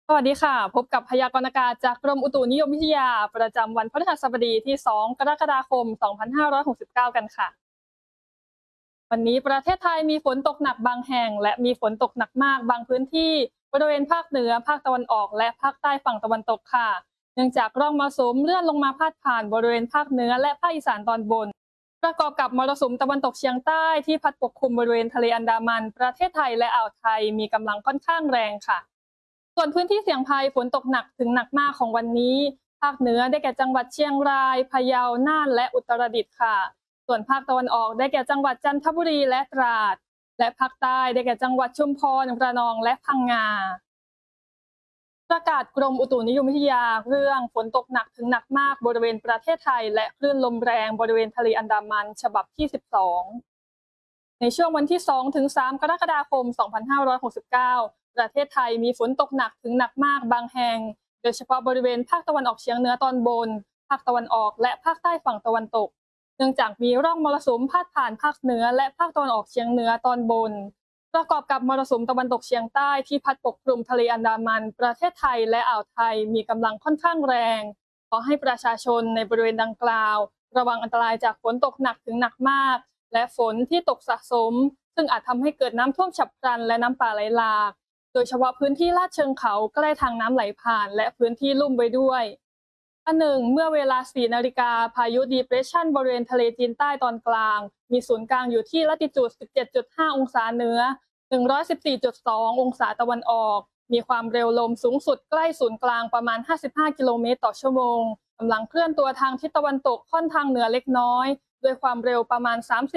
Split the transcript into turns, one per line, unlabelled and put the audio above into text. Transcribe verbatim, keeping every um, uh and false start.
สวัสดีค่ะ พบกับพยากรณ์อากาศจากกรมอุตุนิยมวิทยาประจำวันพฤหัสบดีที่ สอง กรกฎาคม สองพันห้าร้อยหกสิบเก้า กันค่ะ วันนี้ประเทศไทยมีฝนตกหนักบางแห่งและมีฝนตกหนักมากบางพื้นที่บริเวณภาคเหนือภาคตะวันออกและภาคใต้ฝั่งตะวันตกค่ะเนื่องจากร่องมรสุมเลื่อนลงมาพาดผ่านบริเวณภาคเหนือและภาคอีสานตอนบนประกอบกับมรสุมตะวันตกเฉียงใต้ที่พัดปกคลุมบริเวณทะเลอันดามันประเทศไทยและอ่าวไทยมีกำลังค่อนข้างแรงค่ะ ส่วนพื้นที่เสี่ยงภัยฝนตกหนักถึงหนักมากของวันนี้ภาคเหนือได้แก่จังหวัดเชียงรายพะเยาน่านและอุตรดิตถ์ค่ะส่วนภาคตะวันออกได้แก่จังหวัดจันทบุรีและตราดและภาคใต้ได้แก่จังหวัดชุมพรระนองและพังงาประกาศกรมอุตุนิยมวิทยาเรื่องฝนตกหนักถึงหนักมากบริเวณประเทศไทยและคลื่นลมแรงบริเวณทะเลอันดามันฉบับที่สิบสองในช่วงวันที่ สองถึงสาม กรกฎาคม สองพันห้าร้อยหกสิบเก้า ประเทศไทยมีฝนตกหนักถึงหนักมากบางแห่งโดยเฉพาะบริเวณภาคตะวันออกเฉียงเหนือตอนบนภาคตะวันออกและภาคใต้ฝั่งตะวันตกเนื่องจากมีร่องมรสุมพาดผ่านภาคเหนือและภาคตะวันออกเฉียงเหนือตอนบนประกอบกับมรสุมตะวันตกเฉียงใต้ที่พัดปกคลุมทะเลอันดามันประเทศไทยและอ่าวไทยมีกำลังค่อนข้างแรงขอให้ประชาชนในบริเวณดังกล่าวระวังอันตรายจากฝนตกหนักถึงหนักมากและฝนที่ตกสะสมซึ่งอาจทำให้เกิดน้ำท่วมฉับพลันและน้ำป่าไหลหลากโดยเฉพาะพื้นที่ลาดเชิงเขาใกล้ทางน้ำไหลผ่านและพื้นที่ลุ่มไว้ด้วยอันหนึ่งเมื่อเวลา สี่ นาฬิกาพายุ Depression บริเวณทะเลจีนใต้ตอนกลางมีศูนย์กลางอยู่ที่ละติจูด สิบเจ็ดจุดห้า องศาเหนือ หนึ่งร้อยสิบสี่จุดสอง องศาตะวันออกมีความเร็วลมสูงสุดใกล้ศูนย์กลางประมาณห้าสิบห้ากิโลเมตรต่อชั่วโมงกำลังเคลื่อนตัวทางทิศตะวันตกค่อนทางเหนือเล็กน้อยด้วยความเร็วประมาณสามสิบ